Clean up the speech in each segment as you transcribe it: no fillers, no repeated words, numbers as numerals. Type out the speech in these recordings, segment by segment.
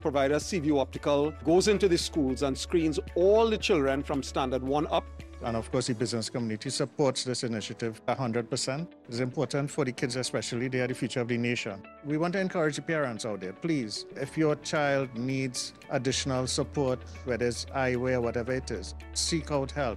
provider CVU Optical goes into the schools and screens all the children from standard 1 up. And of course, the business community supports this initiative 100%. It's important for the kids especially. They are the future of the nation. We want to encourage the parents out there, please, if your child needs additional support, whether it's eyewear, whatever it is, seek out help.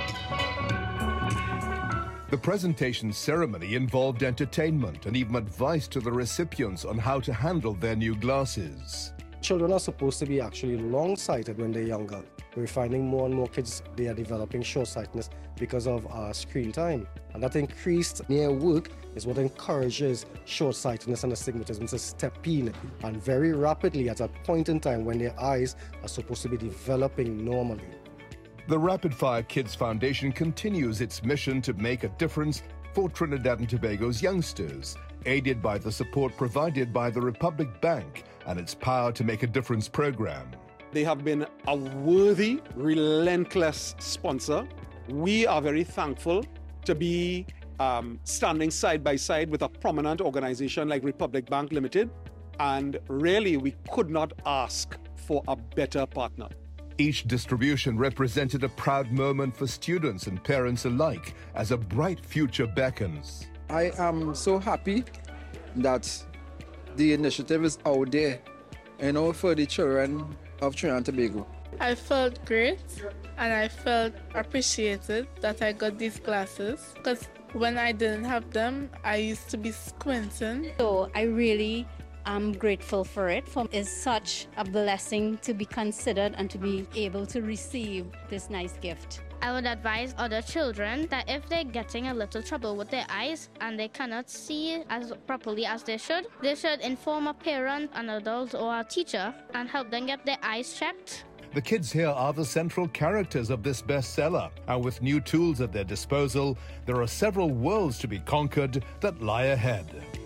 The presentation ceremony involved entertainment and even advice to the recipients on how to handle their new glasses. Children are supposed to be actually long-sighted when they're younger. We're finding more and more kids, they are developing short-sightedness because of screen time. And that increased near work is what encourages short-sightedness and astigmatism to step in, and very rapidly at a point in time when their eyes are supposed to be developing normally. The Rapid Fire Kids Foundation continues its mission to make a difference for Trinidad and Tobago's youngsters, aided by the support provided by the Republic Bank and its Power to Make a Difference program. They have been a worthy, relentless sponsor. We are very thankful to be standing side by side with a prominent organization like Republic Bank Limited, and really we could not ask for a better partner. Each distribution represented a proud moment for students and parents alike as a bright future beckons. I am so happy that the initiative is out there, for the children of Trinidad and Tobago. I felt great and I felt appreciated that I got these glasses, because when I didn't have them, I used to be squinting. So I really am grateful for it. It's such a blessing to be considered and to be able to receive this nice gift. I would advise other children that if they're getting a little trouble with their eyes and they cannot see as properly as they should inform a parent, an adult, or a teacher and help them get their eyes checked. The kids here are the central characters of this bestseller, and with new tools at their disposal, there are several worlds to be conquered that lie ahead.